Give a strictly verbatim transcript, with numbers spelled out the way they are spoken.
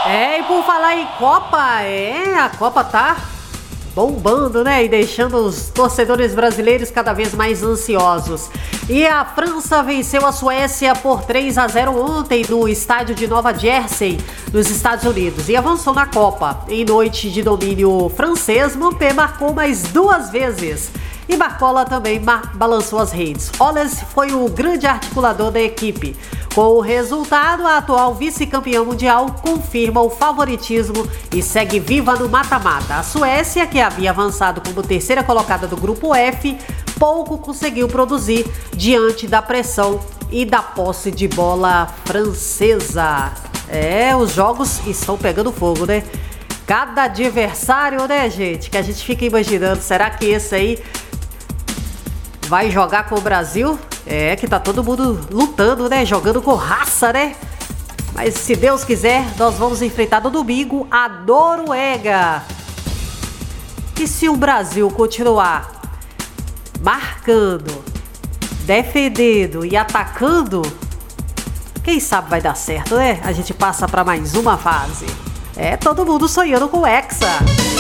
É, e por falar em Copa, é, a Copa tá bombando, né? E deixando os torcedores brasileiros cada vez mais ansiosos. E a França venceu a Suécia por três a zero ontem no estádio de Nova Jersey, nos Estados Unidos, e avançou na Copa. Em noite de domínio francês, Mbappé marcou mais duas vezes. E Barcola também balançou as redes. Hollis foi o grande articulador da equipe. Com o resultado, a atual vice-campeã mundial confirma o favoritismo e segue viva no mata-mata. A Suécia, que havia avançado como terceira colocada do grupo F, pouco conseguiu produzir diante da pressão e da posse de bola francesa. É, os jogos estão pegando fogo, né? Cada adversário, né, gente? Que a gente fica imaginando, será que esse aí vai jogar com o Brasil? É, que tá todo mundo lutando, né? Jogando com raça, né? Mas se Deus quiser, nós vamos enfrentar no domingo a Noruega. E se o Brasil continuar marcando, defendendo e atacando, quem sabe vai dar certo, né? A gente passa para mais uma fase. É, todo mundo sonhando com o Hexa.